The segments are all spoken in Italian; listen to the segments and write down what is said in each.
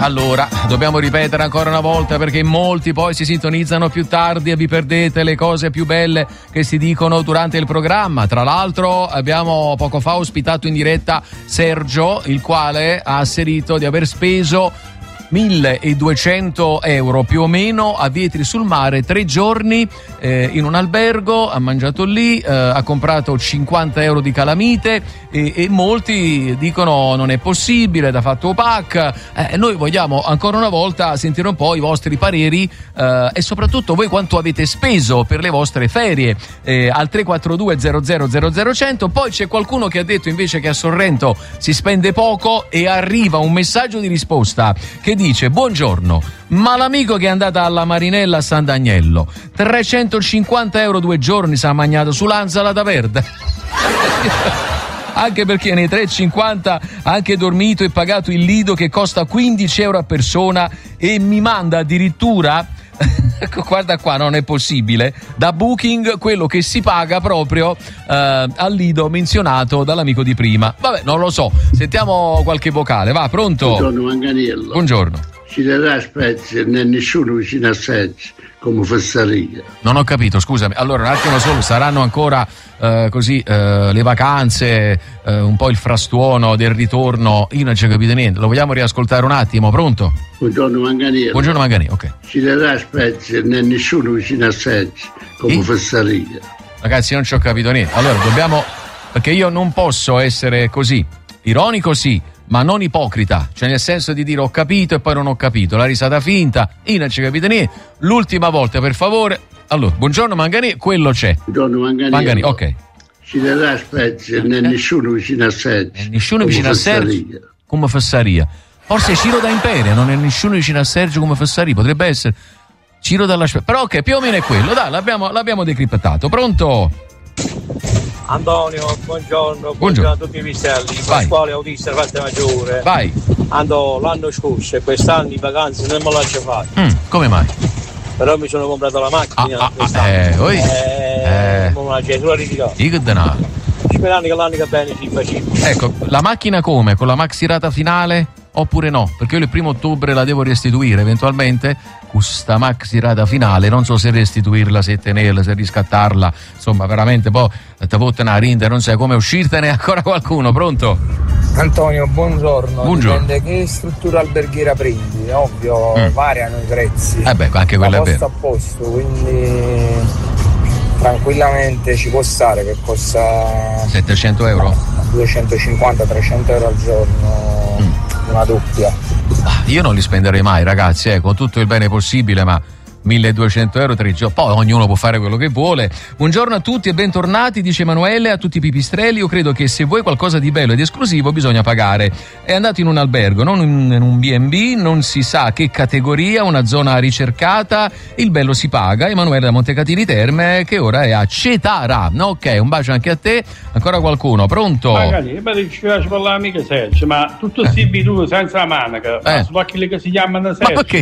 Allora, dobbiamo ripetere ancora una volta perché molti poi si sintonizzano più tardi e vi perdete le cose più belle che si dicono durante il programma. Tra l'altro abbiamo poco fa ospitato in diretta Sergio, il quale ha asserito di aver speso 1.200 euro più o meno a Vietri sul Mare, 3 giorni in un albergo, ha mangiato lì, ha comprato 50 euro di calamite e molti dicono non è possibile, ha fatto OPAC. Noi vogliamo ancora una volta sentire un po' i vostri pareri e soprattutto voi quanto avete speso per le vostre ferie al 342 00 100. Poi c'è qualcuno che ha detto invece che a Sorrento si spende poco e arriva un messaggio di risposta che dice: buongiorno, ma l'amico che è andata alla Marinella a San Daniello 350 euro 2 giorni si è magnato sull'Anzalata Verde. Anche perché nei 3,50 ha anche dormito e pagato il lido che costa 15 euro a persona e mi manda addirittura guarda qua, non è possibile, da Booking quello che si paga proprio al lido menzionato dall'amico di prima. Vabbè, non lo so, sentiamo qualche vocale, va, pronto? Buongiorno Manganiello. Buongiorno. Ci darà spezzi e non è nessuno vicino a Sergio come Fessaria. Non ho capito, scusami. Allora un attimo solo, saranno ancora così le vacanze, un po' il frastuono del ritorno. Io non ci ho capito niente, lo vogliamo riascoltare un attimo, pronto? Buongiorno Manganiello. Buongiorno Manganiello, ok. Ci darà spezzi e non è nessuno vicino a Sergio come Fessaria. Ragazzi, non ci ho capito niente. Allora dobbiamo, perché io non posso essere così ironico, sì, ma non ipocrita, cioè nel senso di dire ho capito e poi non ho capito, la risata finta, io non ci capite niente. L'ultima volta, per favore. Allora, buongiorno Mangani, quello c'è. Buongiorno Mangani, ok. Ci darà spezzi e non è nessuno vicino a Sergio. Nessuno vicino a Sergio come Fessaria. Forse Ciro da Imperia, non è nessuno vicino a Sergio come Fessaria, potrebbe essere Ciro dalla Spezia. Però ok, più o meno è quello, dai, l'abbiamo decriptato. Pronto? Antonio, buongiorno a tutti i vistelli, Pasquale autista parte maggiore. Vai. Andò l'anno scorso e quest'anno in vacanze non me lo lascio fare. Come mai? Però mi sono comprato la macchina non la cesura ritirata. Io che denaro. Sperando che l'anno che bene ci facciamo. Ecco, la macchina come? Con la maxi rata finale? Oppure no? Perché io il 1° ottobre la devo restituire eventualmente, questa maxi rata finale, non so se restituirla, se tenerla, se riscattarla, insomma veramente poi te vottene a rinde, non sai come uscirtene. Ancora qualcuno, pronto? Antonio, buongiorno. Buongiorno. Dipende che struttura alberghiera prendi, ovvio, variano i prezzi. Beh, anche quello è vero. A posto, quindi tranquillamente ci può stare che costa 700 euro? 250-300 euro al giorno, una doppia. Io non li spenderei mai, ragazzi, con tutto il bene possibile, ma 1.200 euro 3 giorni, poi ognuno può fare quello che vuole. Buongiorno a tutti e bentornati, dice Emanuele, a tutti i pipistrelli. Io credo che se vuoi qualcosa di bello ed esclusivo bisogna pagare. È andato in un albergo, non in un B&B, non si sa che categoria, una zona ricercata, il bello si paga. Emanuele da Montecatini Terme, che ora è a Cetara. Ok, un bacio anche a te. Ancora qualcuno, pronto? Magari, ci piace parlare mica Sergio, ma tutto questi bidù senza la manica, sono quelli che si chiamano Sergio, che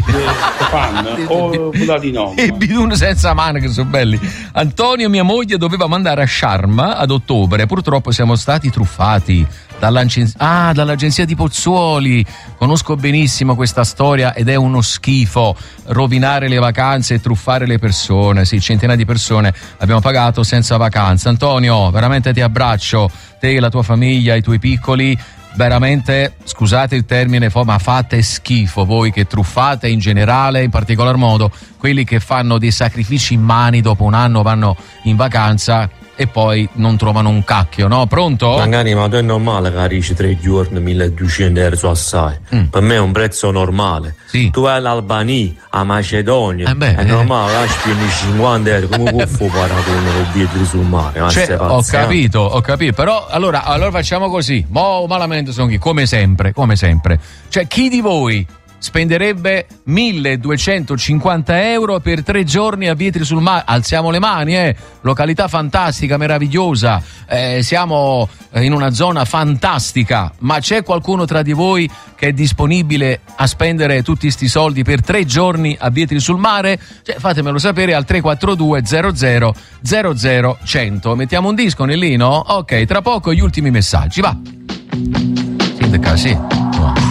fanno, di no. I bidun senza maniche sono belli. Antonio, mia moglie, doveva mandare a Sharm ad ottobre, purtroppo siamo stati truffati dall'agenzia di Pozzuoli. Conosco benissimo questa storia ed è uno schifo rovinare le vacanze e truffare le persone. Sì, centinaia di persone abbiamo pagato senza vacanza. Antonio, veramente ti abbraccio, te, la tua famiglia, i tuoi piccoli. Veramente, scusate il termine, ma fate schifo voi che truffate in generale, in particolar modo quelli che fanno dei sacrifici immani, dopo un anno vanno in vacanza e poi non trovano un cacchio, no? Pronto? Magari, ma tu è normale che arrivi 3 giorni 1.200 euro su assai. Per me è un prezzo normale. Sì. Tu vai all'Albania, a Macedonia, è normale, là spendi 50 euro, come può fare con Vietri sul Mare? Ho capito, però allora facciamo così, malamente sono chi, come sempre, cioè chi di voi spenderebbe 1.250 euro per 3 giorni a Vietri sul Mare? Alziamo le mani, località fantastica, meravigliosa, siamo in una zona fantastica, ma c'è qualcuno tra di voi che è disponibile a spendere tutti sti soldi per 3 giorni a Vietri sul Mare? Cioè, fatemelo sapere al 342 00 00 100. Mettiamo un disco, Nellino? Ok, tra poco gli ultimi messaggi, va. Sì.